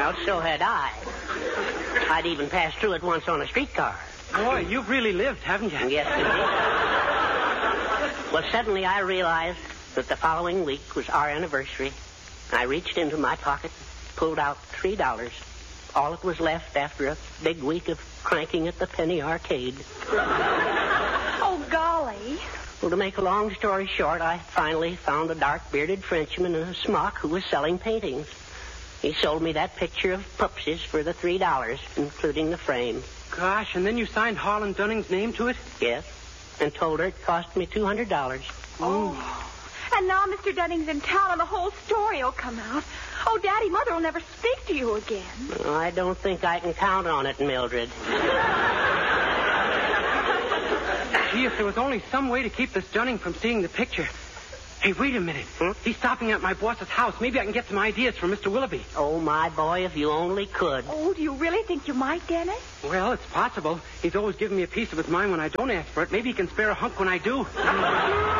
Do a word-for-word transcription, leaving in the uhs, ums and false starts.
Well, so had I. I'd even passed through it once on a streetcar. Boy, you've really lived, haven't you? Yes, indeed. Well, suddenly I realized that the following week was our anniversary. I reached into my pocket, pulled out three dollars. All that was left after a big week of cranking at the penny arcade. Oh, golly. Well, to make a long story short, I finally found a dark-bearded Frenchman in a smock who was selling paintings. He sold me that picture of Pupsies for the three dollars, including the frame. Gosh, and then you signed Harlan Dunning's name to it? Yes, and told her it cost me two hundred dollars. Oh. And now Mister Dunning's in town and the whole story will come out. Oh, Daddy, Mother will never speak to you again. Well, I don't think I can count on it, Mildred. Gee, if there was only some way to keep this Dunning from seeing the picture. Hey, wait a minute. Hmm? He's stopping at my boss's house. Maybe I can get some ideas from Mister Willoughby. Oh, my boy, if you only could. Oh, do you really think you might, Dennis? Well, it's possible. He's always giving me a piece of his mind when I don't ask for it. Maybe he can spare a hunk when I do.